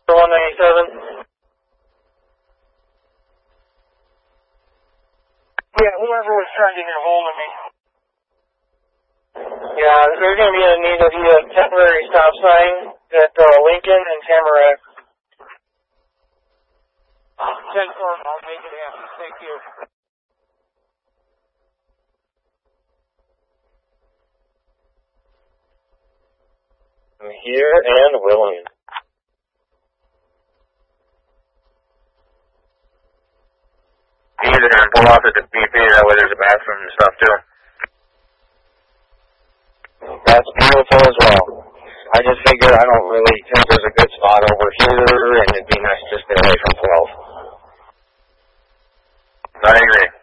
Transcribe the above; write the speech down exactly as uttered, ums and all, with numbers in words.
one ninety-seven. Yeah, whoever was trying to get a hold of me. Yeah, there's going to be a need to be a temporary stop sign at uh, Lincoln and Tamarack. ten four, I'll make it happen. Thank you. I'm here and willing. Either gonna pull off at the B P, that way there's a bathroom and stuff too. That's beautiful as well. I just figure I don't really think there's a good spot over here, and it'd be nice to stay away from twelve. I agree.